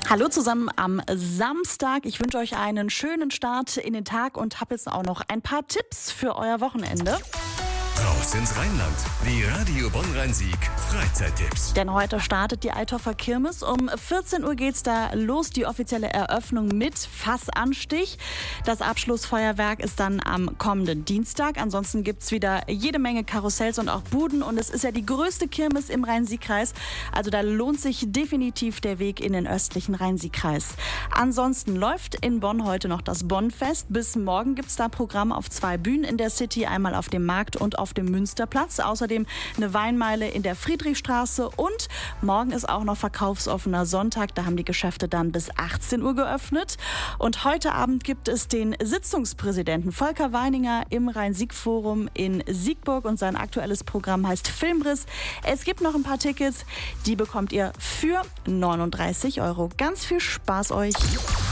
Hallo zusammen am Samstag. Ich wünsche euch einen schönen Start in den Tag und habe jetzt auch noch ein paar Tipps für euer Wochenende. Raus ins Rheinland. Die Radio Bonn-Rhein-Sieg Freizeittipps. Denn heute startet die Althofer Kirmes. Um 14 Uhr geht's da los, die offizielle Eröffnung mit Fassanstich. Das Abschlussfeuerwerk ist dann am kommenden Dienstag. Ansonsten gibt's wieder jede Menge Karussells und auch Buden. Und es ist ja die größte Kirmes im Rhein-Sieg-Kreis. Also da lohnt sich definitiv der Weg in den östlichen Rhein-Sieg-Kreis. Ansonsten läuft in Bonn heute noch das Bonnfest. Bis morgen gibt's da Programm auf 2 Bühnen in der City. Einmal auf dem Markt und auf dem Münsterplatz. Außerdem eine Weinmeile in der Friedrichstraße. Und morgen ist auch noch verkaufsoffener Sonntag. Da haben die Geschäfte dann bis 18 Uhr geöffnet. Und heute Abend gibt es den Sitzungspräsidenten Volker Weininger im Rhein-Sieg-Forum in Siegburg. Und sein aktuelles Programm heißt Filmriss. Es gibt noch ein paar Tickets. Die bekommt ihr für 39 €. Ganz viel Spaß euch.